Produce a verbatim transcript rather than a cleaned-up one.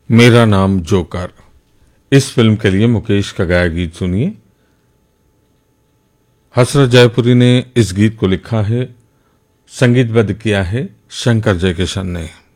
मेरा नाम जोकर। इस फिल्म के लिए मुकेश का गाया गीत सुनिए। हसरत जयपुरी ने इस गीत को लिखा है, संगीतबद्ध किया है शंकर जयकिशन ने।